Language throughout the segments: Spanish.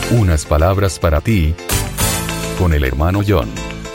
Unas palabras para ti, con el hermano John.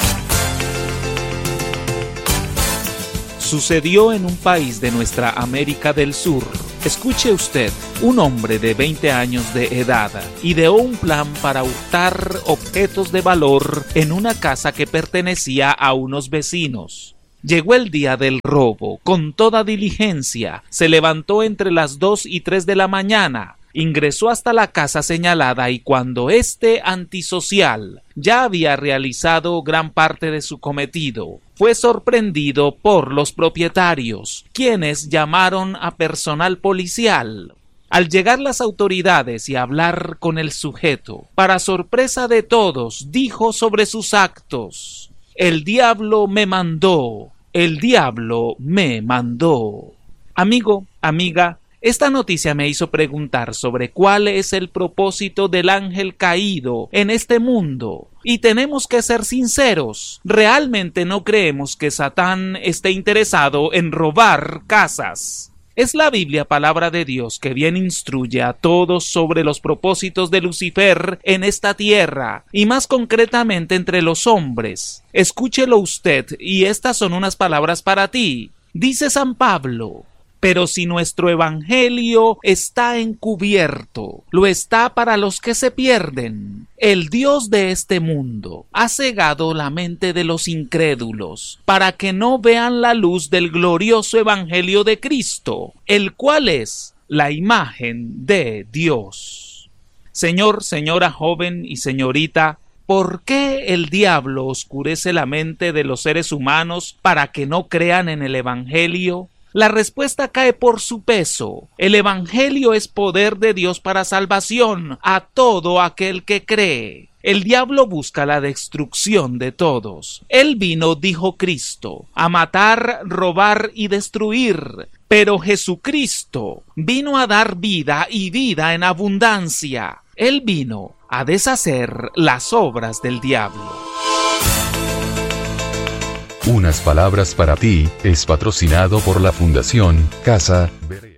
Sucedió en un país de nuestra América del Sur. Escuche usted, un hombre de 20 años de edad ideó un plan para hurtar objetos de valor en una casa que pertenecía a unos vecinos. Llegó el día del robo con toda diligencia, se levantó entre las 2 y 3 de la mañana, ingresó hasta la casa señalada y cuando este antisocial ya había realizado gran parte de su cometido, fue sorprendido por los propietarios, quienes llamaron a personal policial. Al llegar las autoridades y hablar con el sujeto, para sorpresa de todos, dijo sobre sus actos: "El diablo me mandó, el diablo me mandó". Amigo, amiga, esta noticia me hizo preguntar sobre cuál es el propósito del ángel caído en este mundo. Y tenemos que ser sinceros, realmente no creemos que Satán esté interesado en robar casas. Es la Biblia, palabra de Dios, que bien instruye a todos sobre los propósitos de Lucifer en esta tierra, y más concretamente entre los hombres. Escúchelo usted, y estas son unas palabras para ti. Dice San Pablo: "Pero si nuestro evangelio está encubierto, lo está para los que se pierden. El Dios de este mundo ha cegado la mente de los incrédulos, para que no vean la luz del glorioso evangelio de Cristo, el cual es la imagen de Dios". Señor, señora joven y señorita, ¿por qué el diablo oscurece la mente de los seres humanos para que no crean en el evangelio? La respuesta cae por su peso. El evangelio es poder de Dios para salvación a todo aquel que cree. El diablo busca la destrucción de todos. Él vino, dijo Cristo, a matar, robar y destruir. Pero Jesucristo vino a dar vida y vida en abundancia. Él vino a deshacer las obras del diablo. Unas palabras para ti es patrocinado por la Fundación Casa Berea.